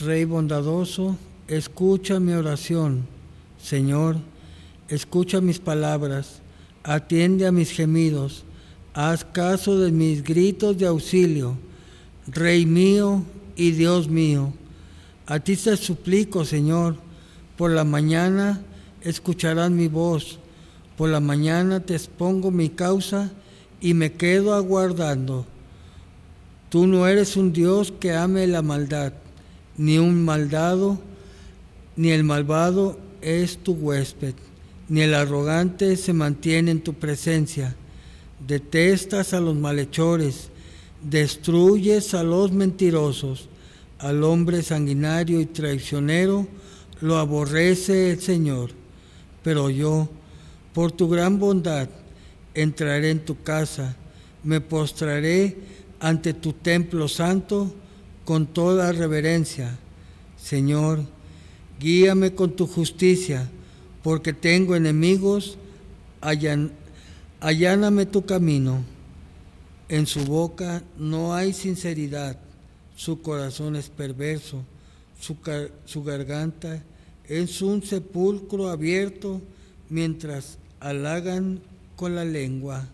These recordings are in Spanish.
Rey bondadoso, escucha mi oración. Señor, escucha mis palabras, atiende a mis gemidos, haz caso de mis gritos de auxilio. Rey mío y Dios mío, a ti te suplico, Señor, por la mañana escucharás mi voz, por la mañana te expongo mi causa y me quedo aguardando. Tú no eres un Dios que ame la maldad, ni un maldado, ni el malvado es tu huésped, ni el arrogante se mantiene en tu presencia. Detestas a los malhechores, destruyes a los mentirosos, al hombre sanguinario y traicionero lo aborrece el Señor. Pero yo, por tu gran bondad, entraré en tu casa, me postraré ante tu templo santo con toda reverencia. Señor, guíame con tu justicia, porque tengo enemigos, alláname tu camino. En su boca no hay sinceridad, su corazón es perverso, su garganta es un sepulcro abierto, mientras halagan con la lengua.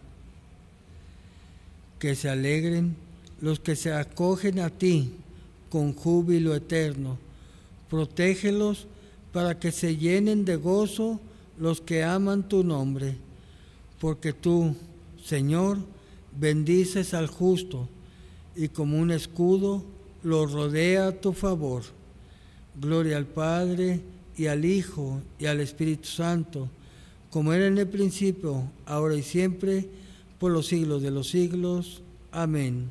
Que se alegren los que se acogen a ti con júbilo eterno. Protégelos para que se llenen de gozo los que aman tu nombre. Porque tú, Señor, bendices al justo y como un escudo lo rodea a tu favor. Gloria al Padre y al Hijo y al Espíritu Santo, como era en el principio, ahora y siempre, por los siglos de los siglos. Amén.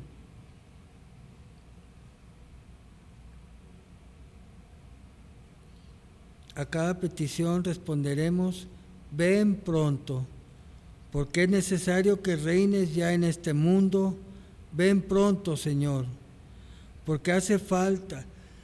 A cada petición responderemos: ven pronto, porque es necesario que reines ya en este mundo. Ven pronto, Señor, porque hace falta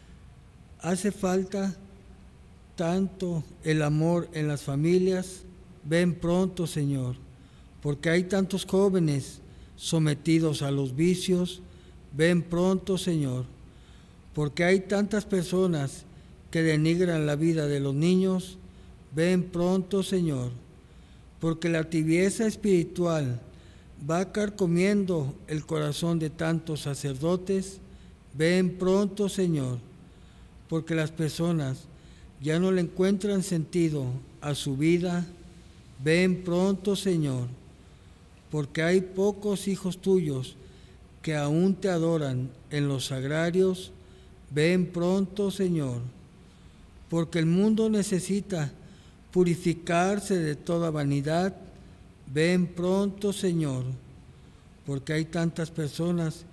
tanto el amor en las familias. Ven pronto, Señor, porque hay tantos jóvenes sometidos a los vicios. Ven pronto, Señor, porque hay tantas personas que denigran la vida de los niños. Ven pronto, Señor, porque la tibieza espiritual va carcomiendo el corazón de tantos sacerdotes. Ven pronto, Señor, porque las personas ya no le encuentran sentido a su vida. Ven pronto, Señor, porque hay pocos hijos tuyos que aún te adoran en los sagrarios. Ven pronto, Señor, porque el mundo necesita purificarse de toda vanidad. Ven pronto, Señor, porque hay tantas personas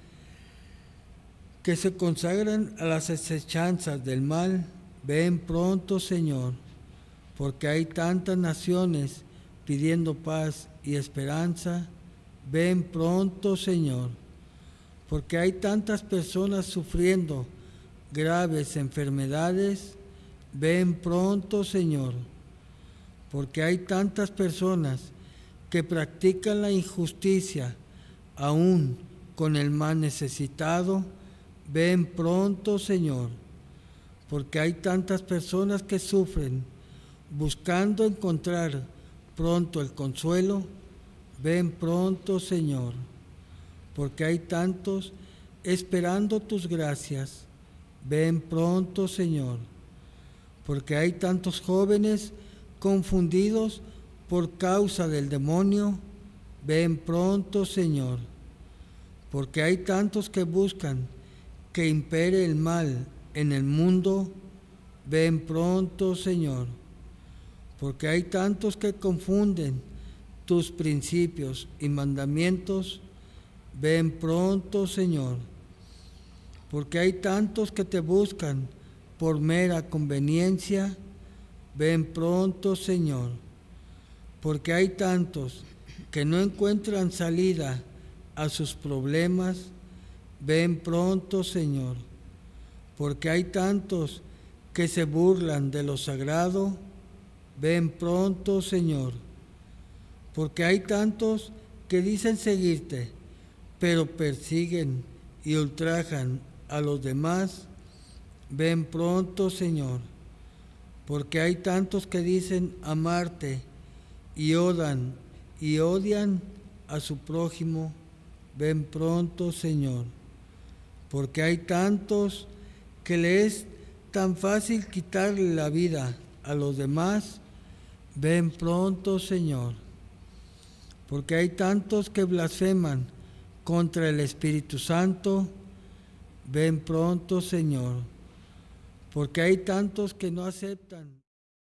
que se consagran a las asechanzas del mal. Ven pronto, Señor, porque hay tantas naciones pidiendo paz y esperanza. Ven pronto, Señor, porque hay tantas personas sufriendo graves enfermedades. Ven pronto, Señor, porque hay tantas personas que practican la injusticia aún con el más necesitado. Ven pronto, Señor, porque hay tantas personas que sufren buscando encontrar pronto el consuelo. Ven pronto, Señor, porque hay tantos esperando tus gracias. Ven pronto, Señor, porque hay tantos jóvenes confundidos por causa del demonio. Ven pronto, Señor, porque hay tantos que buscan que impere el mal en el mundo. Ven pronto, Señor, porque hay tantos que confunden tus principios y mandamientos. Ven pronto, Señor, porque hay tantos que te buscan por mera conveniencia. Ven pronto, Señor, porque hay tantos que no encuentran salida a sus problemas. Ven pronto, Señor, porque hay tantos que se burlan de lo sagrado. Ven pronto, Señor, porque hay tantos que dicen seguirte, pero persiguen y ultrajan a los demás. ven pronto, Señor, porque hay tantos que dicen amarte y odian a su prójimo, ven pronto, Señor, porque hay tantos que le es tan fácil quitarle la vida a los demás, ven pronto, Señor, porque hay tantos que blasfeman contra el Espíritu Santo, ven pronto, Señor, porque hay tantos que no aceptan